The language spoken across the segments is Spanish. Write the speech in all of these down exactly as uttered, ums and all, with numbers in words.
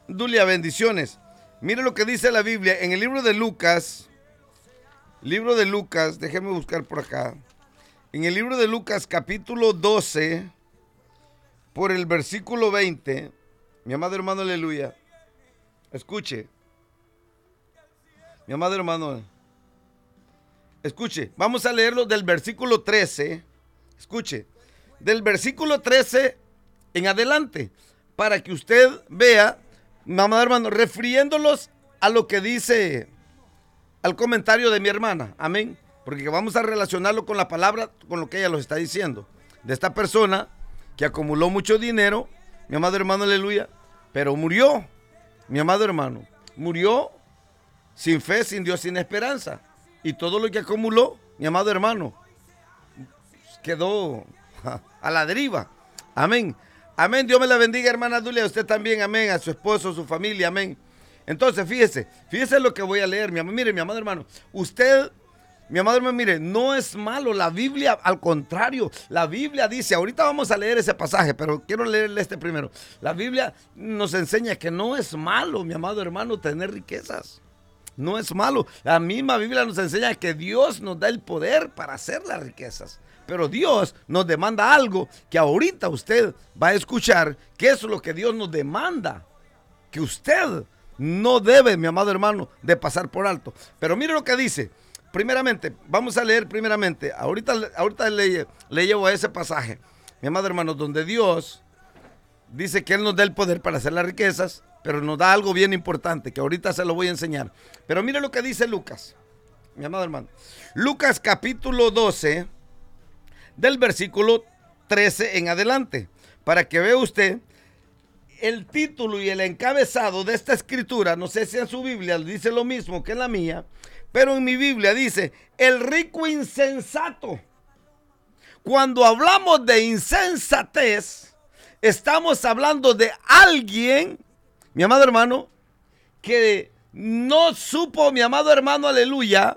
Dulia, bendiciones. Mire lo que dice la Biblia en el libro de Lucas. Libro de Lucas, déjeme buscar por acá. En el libro de Lucas, capítulo doce, por el versículo veinte. Mi amado hermano, aleluya. Escuche. Mi amado hermano. Escuche. Vamos a leerlo del versículo trece. Escuche. Del versículo trece en adelante. Para que usted vea, mi amado hermano, refiriéndolos a lo que dice, al comentario de mi hermana. Amén. Porque vamos a relacionarlo con la palabra, con lo que ella los está diciendo. De esta persona que acumuló mucho dinero, mi amado hermano, aleluya, pero murió, mi amado hermano, murió sin fe, sin Dios, sin esperanza. Y todo lo que acumuló, mi amado hermano, quedó a la deriva. Amén. Amén. Dios me la bendiga, hermana Dulia, a usted también, amén, a su esposo, a su familia, amén. Entonces, fíjese, fíjese lo que voy a leer, mi amor. Mire, mi amado hermano, usted, mi amado hermano, mire, no es malo la Biblia, al contrario, la Biblia dice, ahorita vamos a leer ese pasaje, pero quiero leerle este primero. La Biblia nos enseña que no es malo, mi amado hermano, tener riquezas. No es malo. La misma Biblia nos enseña que Dios nos da el poder para hacer las riquezas. Pero Dios nos demanda algo que ahorita usted va a escuchar, que es lo que Dios nos demanda, que usted no debe, mi amado hermano, de pasar por alto. Pero mire lo que dice. Primeramente, vamos a leer primeramente. Ahorita, ahorita le, le llevo a ese pasaje, mi amado hermano, donde Dios dice que Él nos da el poder para hacer las riquezas, pero nos da algo bien importante, que ahorita se lo voy a enseñar. Pero mire lo que dice Lucas, mi amado hermano. Lucas capítulo doce, del versículo trece en adelante, para que vea usted el título y el encabezado de esta escritura. No sé si en su Biblia dice lo mismo que en la mía, pero en mi Biblia dice, el rico insensato. Cuando hablamos de insensatez, estamos hablando de alguien, mi amado hermano, que no supo, mi amado hermano, aleluya,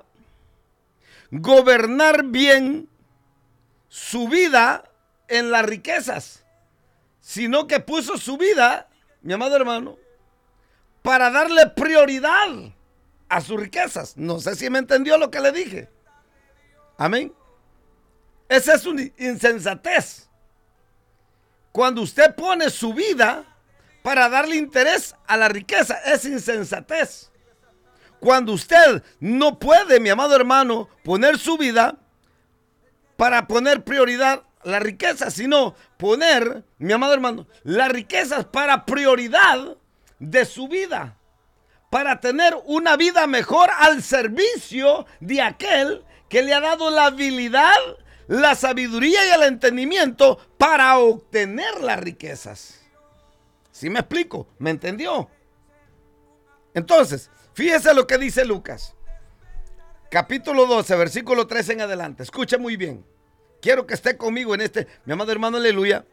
gobernar bien su vida en las riquezas, sino que puso su vida, mi amado hermano, para darle prioridad a sus riquezas. No sé si me entendió lo que le dije. Amén. Esa es una insensatez. Cuando usted pone su vida para darle interés a la riqueza, es insensatez. Cuando usted no puede, mi amado hermano, poner su vida para poner prioridad a la riqueza, sino poner, mi amado hermano, las riquezas para prioridad de su vida, para tener una vida mejor al servicio de aquel que le ha dado la habilidad, la sabiduría y el entendimiento para obtener las riquezas. ¿Sí me explico? ¿Me entendió? Entonces, fíjese lo que dice Lucas, capítulo doce, versículo trece en adelante. Escuche muy bien. Quiero que esté conmigo en este, mi amado hermano, aleluya,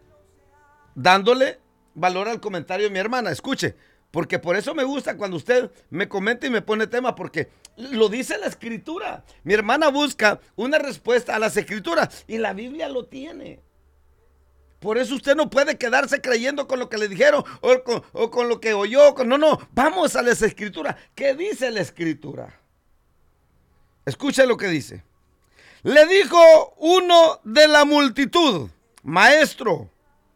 dándole valor al comentario de mi hermana. Escuche, porque por eso me gusta cuando usted me comenta y me pone tema, porque lo dice la escritura. Mi hermana busca una respuesta a las escrituras y la Biblia lo tiene. Por eso usted no puede quedarse creyendo con lo que le dijeron o con, o con lo que oyó. Con, no, no, vamos a las escrituras. ¿Qué dice la escritura? Escuche lo que dice. Le dijo uno de la multitud: maestro,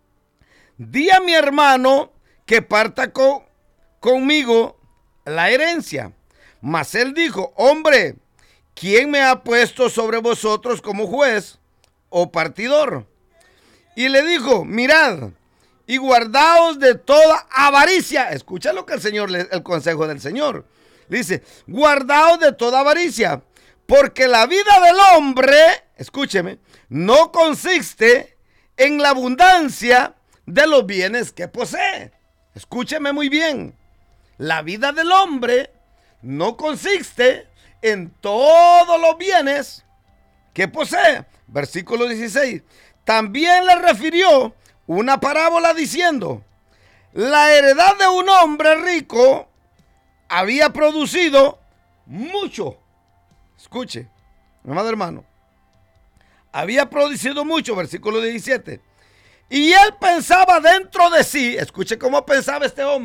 di a mi hermano que parta con, conmigo la herencia. Mas él dijo: hombre, ¿quién me ha puesto sobre vosotros como juez o partidor? Y le dijo: mirad y guardaos de toda avaricia. Escucha lo que el Señor, el consejo del Señor. Dice: guardaos de toda avaricia, porque la vida del hombre, escúcheme, no consiste en la abundancia de los bienes que posee. Escúcheme muy bien. La vida del hombre no consiste en todos los bienes que posee. Versículo dieciséis. También le refirió una parábola diciendo: la heredad de un hombre rico había producido mucho. Escuche, mi amado hermano, había producido mucho, versículo diecisiete. Y él pensaba dentro de sí, escuche cómo pensaba este hombre.